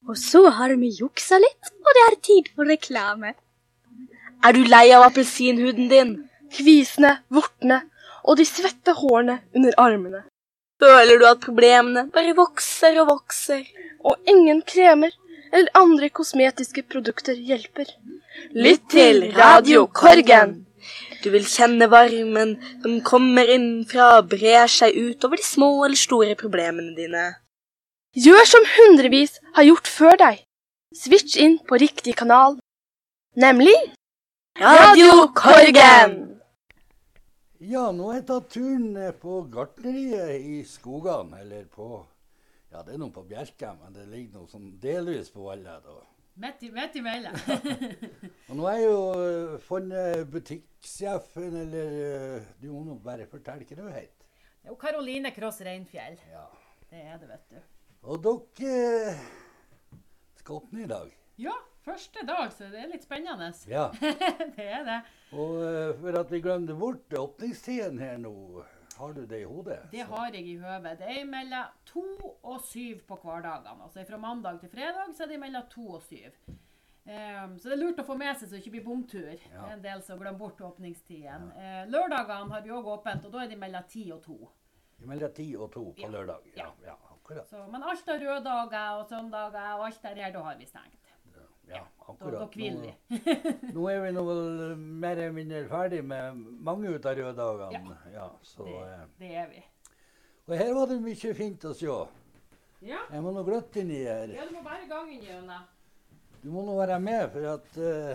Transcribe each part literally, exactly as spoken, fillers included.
Og så har vi juksa litt, og det er tid for reklame. Er du lei av appelsinhuden din? Kvisene, vortene og de svette hårene under armene. Føler du at problemene bare vokser og vokser? Og ingen kremer eller andre kosmetiske produkter hjelper. Lytt til Radio Korgen! Du vil kjenne varmen som kommer innenfra og brer seg ut over de små eller store problemene dine. Gjør som hundrevis har gjort før deg. Switch inn på riktig kanal. Nemlig Radio Korgen! Ja, nå har jeg tatt turen på gartneriet i skogene, eller på, ja, det er noe på Bjerke, men det ligger noe sånn delvis på Valle da. Midt i, midt i mellom. Og nå er jeg jo uh, funnet butikksjefen, eller uh, du må nå bare fortelle hva du heter. Det er jo Karoline Kross Reinfjell. Ja. Det er det, vet du. Og dere uh, skal åpne i dag. Ja, første dag, så det er litt spennende. Ja. Det er det. Og uh, for at vi glemte bort åpningstiden her nå, har du det i hodet? Det så. har jeg i høvet. Det er mellom to og syv på hverdagene. Altså fra mandag til fredag så er det mellom to og syv. Um, så det er lurt å få med seg så det ikke blir bomtur. Ja. Det er en del som glemmer bort åpningstiden. Ja. Uh, lørdagene har vi også åpent, og da er det mellom ti og to. Mellom ti og to på ja. lørdag? Ja. Ja, ja akkurat. Så, men alt av røddager og søndager og alt der her, da har vi stengt. Ja, akkurat. Da, da hviler vi. nå, nå er vi nå vel mer eller mindre ferdig med mange ut av røddagene. Ja, ja så, det, det er vi. Og her var det mye fint å se. Ja. Jeg må nå gløtt inn i her. Ja, du må bare gangen gjøre. Du må nå være med, for at...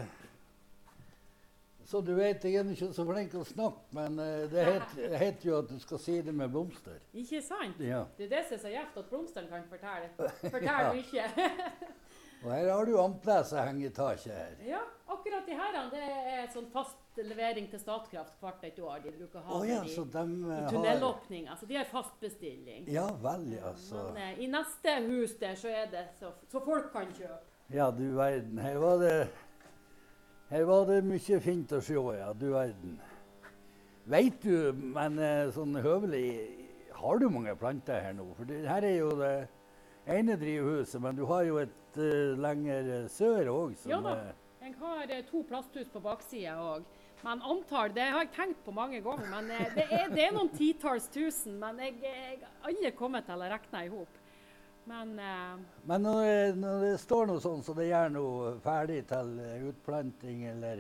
Uh, så du vet, jeg er ikke så flink å snakke, men uh, det heter, heter jo at du skal si det med blomster. Ikke sant? Ja. Det er det som er så gjevt at blomsteren kan fortelle. Fortell mye. Og her har du amplese hengetaket her. Ja, akkurat de her, det er sånn fast levering til Statkraft hvert et år. De bruker å ha oh, ja, i, så de, i tunnelåpning, altså de har fast bestilling. Ja, vel, altså. Men eh, i neste hus der så er det så, så folk kan kjøpe. Ja, du verden, her var det, her var det mye fint å se, ja, du verden. Vet du, men sånn høvelig, har du mange planter her nå? For det, her er jo det ene drivhuset, men du har jo et uh, lenger sør også. Ja da, jeg har uh, to plasthus på baksiden også. Men antall, det har jeg tenkt på mange ganger, men uh, det, er, det er noen titals tusen, men jeg har aldri kommet til å regne ihop. Men, uh, men når, når det står noe sånn, så det gjør noe ferdig til utplanting, eller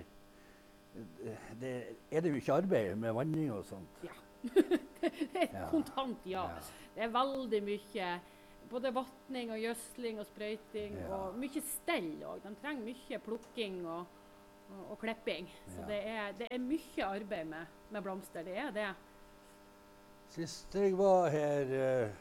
det, er det jo ikke arbeid med vanning og sånt? Ja, det er kontant, ja. ja. Det er veldig mye, både vattning og gjødsling og sprøyting, ja. Og mye stell også. De trenger mye plukking og, og, og klepping. Så ja. det, er, det er mye arbeid med, med blomster, det er det. Sist jeg var her,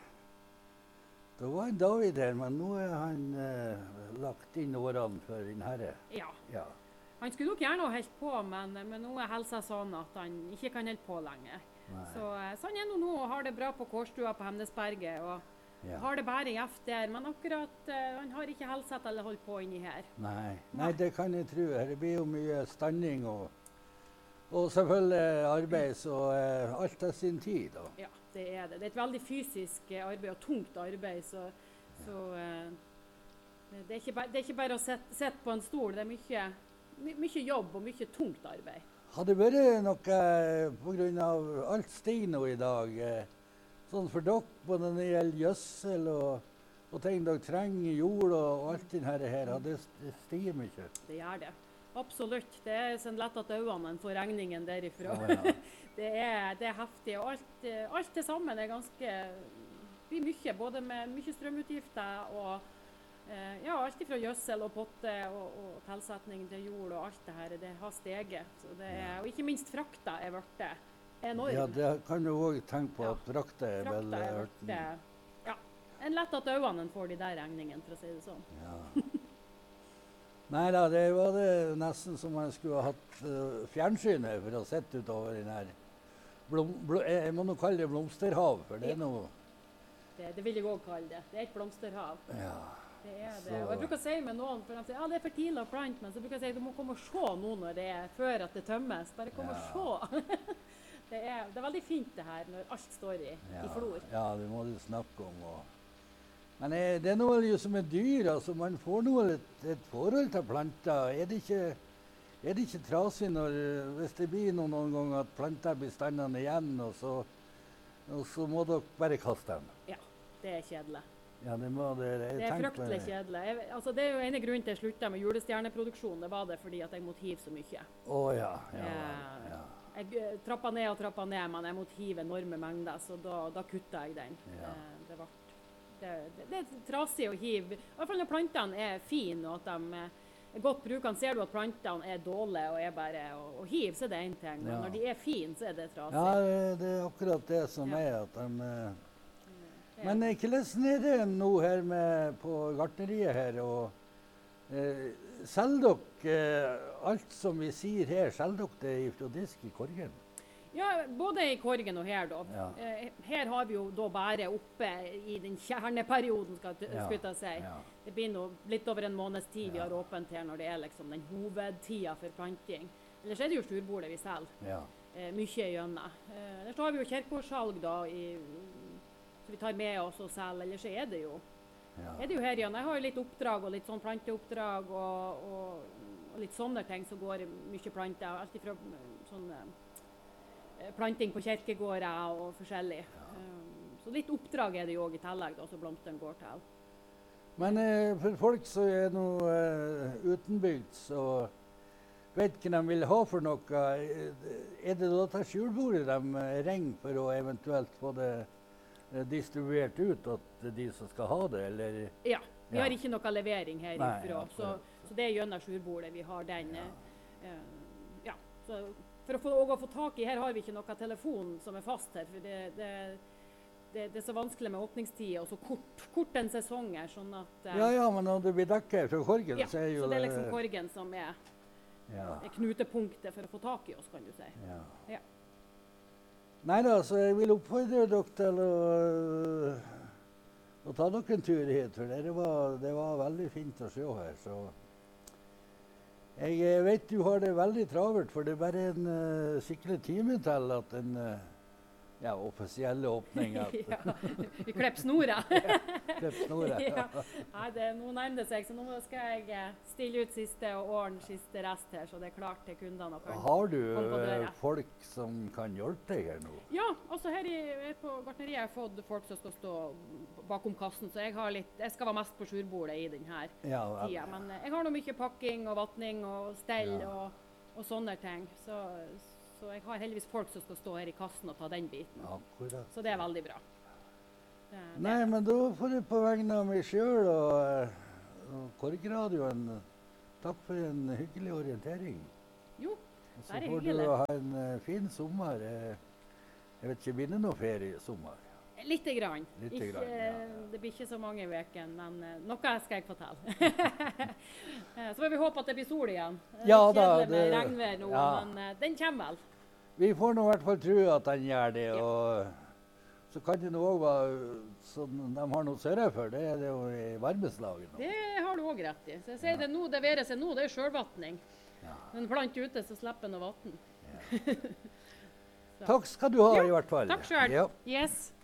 da var en David her, men nå er han uh, lagt inn årene for din herre. Ja. ja. Han skulle nok gjerne ha helt på, men, men nå er helsa sånn at han ikke kan helt på lenger. Så, så han er nå nå og har det bra på Kårstua på Hemnesberget, og ja. har det bare gjeft der, men akkurat uh, han har ikke helsa til å holde på inni her. Nei. Nei, det kan jeg tro. Det blir jo mye standing og, og selvfølgelig arbeid, så uh, alt er sin tid. Da. Ja, det er det. Det er et veldig fysisk arbeid og tungt arbeid, så, så uh, det, er ikke bare, det er ikke bare å sette, sette på en stol, det er mye, my, mye jobb og mye tungt arbeid. Har det vært noe på grunn av alt stiger nå i dag, sånn for dere, både når det gjelder gjødsel og, og ting dere trenger, jord og alt det her, har det stiger mye? Det gjør det. Absolutt. Det er sånn lett at øynene får regningen derifra. Oh, ja. det, er, det er heftig, og alt, alt det sammen er ganske, blir mye, både med mye strømutgifter og Uh, ja, alt fra gjødsel og potte og, og tilsetning til jord og alt det her, det har steget. Så det er, og ikke minst frakta er vært enorm. Ja, det kan du også tenke på, at frakta er frakta vel er vært, ja, en lett at øynene får de der regningene, for å si det sånn. Ja. Nei da, det var det nesten som man skulle ha hatt uh, fjernsynet for å sette utover den her. Blom, blom, jeg må nå kalle det blomsterhav, for det er noe... Det, det vil jeg også kalle det. Det er et blomsterhav. Ja. Det er det. Og jeg bruker å si med noen, for de sier, ja, det er for tidlig å plante, men så bruker jeg å si, du må komme og se nå når det er før at det tømmes. Bare kom ja. og se. det, er, det er veldig fint det her, når alt står i, ja. i flor. Ja, det må du snakke om. Og, Men eh, det er noe jo som er dyr, altså man får noe et, et forhold til planter. Er det ikke, er det ikke trasig når, hvis det blir noen, noen ganger at planter blir standende igjen, og så, og så må dere bare kaste dem? Ja, det er kjedelig. Ja, det, må dere, det er fryktelig kjedelig. Jeg, altså, det er jo ene grunnen til jeg slutta med julestjerneproduksjon. Det var det fordi at jeg måtte hive så mye. Å oh, ja, ja, ja. Jeg trappa ned og trappa ned, men jeg måtte hive enorme mengder, så da, da kutta jeg den. Ja. Det, det, var, det, det, det er trasig å hive. I hvert fall når plantene er fine og at de er godt brukende. Ser du at plantene er dårlige og er bare å, å hive, så er det en ting. Men ja. Når de er fine, så er det trasig. Ja, det, det er akkurat det som ja. er at de... Men hvordan er det nå her med, på gartneriet her? Og, eh, selger dere eh, alt som vi sier her, selger dere det fra disk i Korgen? Ja, både i Korgen og her. Da. Ja. Eh, her har vi jo da bare oppe i den kjerneperioden, skal, ja. skulle jeg si. Ja. Det blir nå litt over en måneds tid ja. vi har åpent her når det er liksom den hovedtida for planting. Ellers er det jo storbordet vi selger. Ja. Eh, mye gjennom. Eh, ellers har vi jo kirkeårssalg da i... Så vi tar med oss og selger, eller så er det jo. Ja. Er det jo her igjen. Jeg har jo litt oppdrag og litt sånn planteoppdrag og, og, og litt sånne ting som går mye planter. Alt fra sånn eh, planting på kirkegårder og forskjellig. Ja. Um, så litt oppdrag er det jo også i tillegg da, så blomsteren går til. Men eh, for folk som er noe eh, utenbygd, så vet ikke de vil ha for noe. Er det da til skjulbordet de ringer for å eventuelt få det distribuert ut til de som skal ha det, eller? Ja, vi ja. har ikke noe levering her Nei, ifra, ja, så, så det er gjennom skjulbordet vi har den. Ja. Uh, ja. Så for å få, å få tak i, her har vi ikke noe telefon som er fast her, for det, det, det, det er så vanskelig med åpningstid, og så kort, kort en sesong her, sånn at... Uh, ja, ja, men når det blir dekket fra Korgen, ja, så er jo så det er liksom Korgen som er, ja. er knutepunktet for å få tak i oss, kan du si. Ja. Ja. Nei da, så jeg vil oppfordre dere til å, å ta dere en tur hit, for det var, det var veldig fint å se her. Så jeg vet du har det veldig travelt, for det er bare en uh, skikkelig time til at den uh, ja, offisielle åpningen. Ja, vi klipper snora. Ja, klipp snora. Ja. Nei, det, nå nærmer det seg, så nå skal jeg stille ut siste og ordne siste rest her, så det er klart til kundene. Og kan har du uh, folk som kan hjelpe deg her nå? Ja, altså her, i, her på gartneriet har jeg fått folk som skal stå bakom kassen, så jeg, har litt, jeg skal være mest på skjulbordet i denne ja, tida. Men jeg har nå mye pakking og vattning og stell ja. og, og sånne ting. Så, så jeg har heldigvis folk som skal stå her i kassen og ta den biten. Akkurat. Så det er veldig bra. Det, det. Nei, men da får jeg på vegne av meg selv og, og Korgradioen takk for en hyggelig orientering. Jo, det er hyggelig. Så får du ha en uh, fin sommer. Jeg vet ikke, blir det noe ferie i sommer? Litte grann. Litte ikke, grann ja, ja. Det blir ikke så mange i veken, men uh, noe skal jeg fortelle. Så får vi håpe at det blir sol igjen. Ja da. Det med regnvær nå, ja. Men uh, den kommer vel. Vi får nå i hvert fall tro at den gjør det. Ja. Og så kan det nå også være som de har noe sørre for, det er det jo i varmeslaget. Det har du også rett i. Så jeg sier ja. det nå, det være seg nå, det er selvvattning. Ja. Men plant ute, så slipper den å vatten. Ja. Takk skal du ha ja. i hvert fall. Takk selv. Ja. Yes.